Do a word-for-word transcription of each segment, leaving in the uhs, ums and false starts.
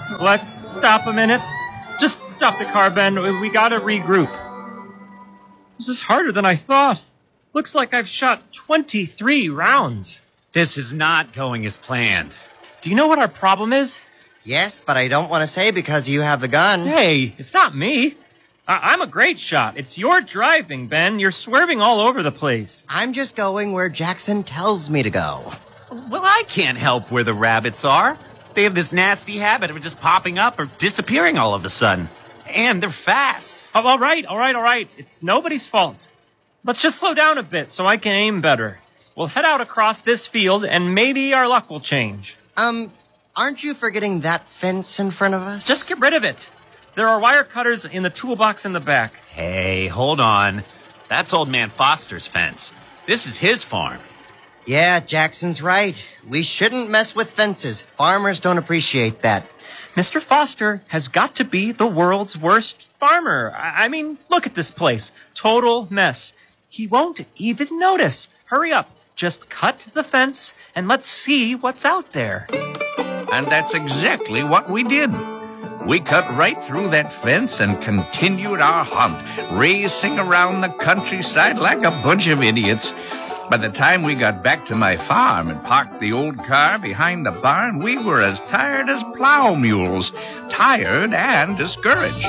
let's stop a minute. Just stop the car, Ben. We gotta regroup. This is harder than I thought. Looks like I've shot twenty-three rounds. This is not going as planned. Do you know what our problem is? Yes, but I don't want to say because you have the gun. Hey, it's not me. I- I'm a great shot. It's your driving, Ben. You're swerving all over the place. I'm just going where Jackson tells me to go. Well, I can't help where the rabbits are. They have this nasty habit of just popping up or disappearing all of a sudden. And they're fast. Oh, all right, all right, all right. It's nobody's fault. Let's just slow down a bit so I can aim better. We'll head out across this field, and maybe our luck will change. Um, aren't you forgetting that fence in front of us? Just get rid of it. There are wire cutters in the toolbox in the back. Hey, hold on. That's old man Foster's fence. This is his farm. Yeah, Jackson's right. We shouldn't mess with fences. Farmers don't appreciate that. Mister Foster has got to be the world's worst farmer. I I mean, look at this place. Total mess. He won't even notice. Hurry up. Just cut the fence and let's see what's out there. And that's exactly what we did. We cut right through that fence and continued our hunt, racing around the countryside like a bunch of idiots. By the time we got back to my farm and parked the old car behind the barn, we were as tired as plow mules, tired and discouraged.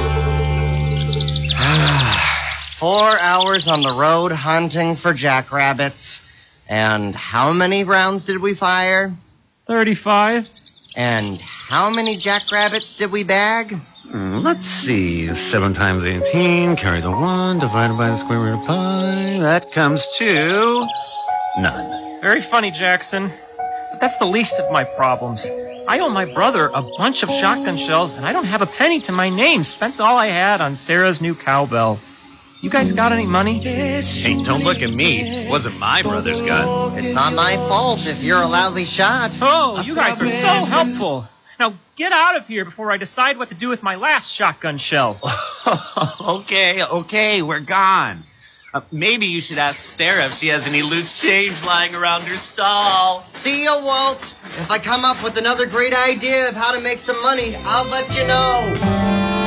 Four hours on the road hunting for jackrabbits. And how many rounds did we fire? thirty-five. And how many jackrabbits did we bag? Mm, let's see. Seven times eighteen, carry the one, divided by the square root of pi. That comes to none. Very funny, Jackson. But that's the least of my problems. I owe my brother a bunch of shotgun shells, and I don't have a penny to my name. Spent all I had on Sarah's new cowbell. You guys got any money? Hey, don't look at me. It wasn't my brother's gun. It's not my fault if you're a lousy shot. Oh, you guys are so helpful. Now get out of here before I decide what to do with my last shotgun shell. okay, okay, we're gone. Uh, maybe you should ask Sarah if she has any loose change lying around her stall. See ya, Walt. If I come up with another great idea of how to make some money, I'll let you know.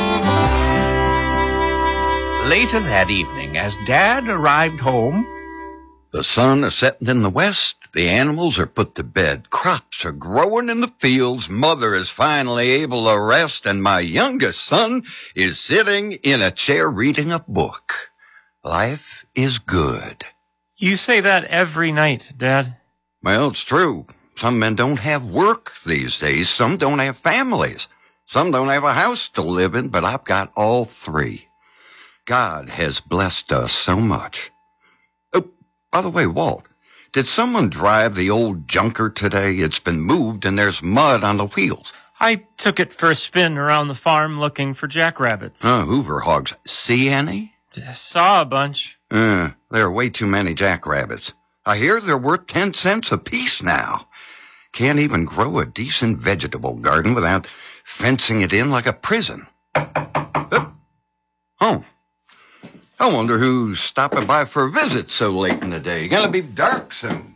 Later that evening, as Dad arrived home, the sun is setting in the west. The animals are put to bed. Crops are growing in the fields. Mother is finally able to rest, and my youngest son is sitting in a chair reading a book. Life is good. You say that every night, Dad. Well, it's true. Some men don't have work these days. Some don't have families. Some don't have a house to live in, but I've got all three. God has blessed us so much. Oh, by the way, Walt, did someone drive the old junker today? It's been moved and there's mud on the wheels. I took it for a spin around the farm looking for jackrabbits. Oh, Hoover hogs. See any? Saw a bunch. Uh, there are way too many jackrabbits. I hear they're worth ten cents apiece now. Can't even grow a decent vegetable garden without fencing it in like a prison. Uh, oh. I wonder who's stopping by for a visit so late in the day. Gonna be dark soon.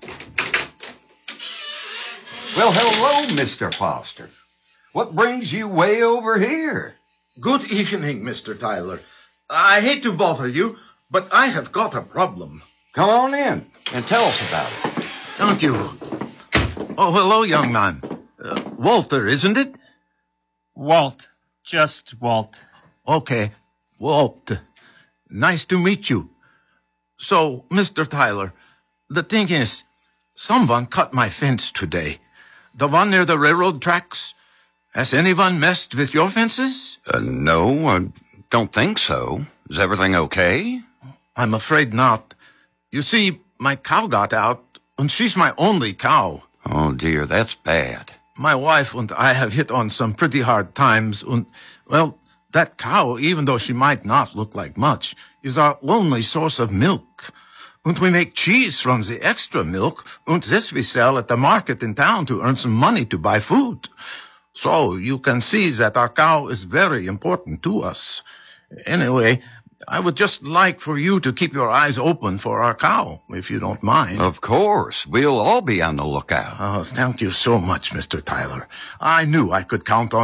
Well, hello, Mister Foster. What brings you way over here? Good evening, Mister Tyler. I hate to bother you, but I have got a problem. Come on in and tell us about it. Thank you. Oh, hello, young man. Uh, Walter, isn't it? Walt. Just Walt. Okay, Walt. Nice to meet you. So, Mister Tyler, the thing is, someone cut my fence today. The one near the railroad tracks. Has anyone messed with your fences? Uh, no, I don't think so. Is everything okay? I'm afraid not. You see, my cow got out, and she's my only cow. Oh, dear, that's bad. My wife and I have hit on some pretty hard times, and, well, that cow, even though she might not look like much, is our only source of milk. And we make cheese from the extra milk, and this we sell at the market in town to earn some money to buy food. So you can see that our cow is very important to us. Anyway, I would just like for you to keep your eyes open for our cow, if you don't mind. Of course. We'll all be on the lookout. Oh, thank you so much, Mister Tyler. I knew I could count on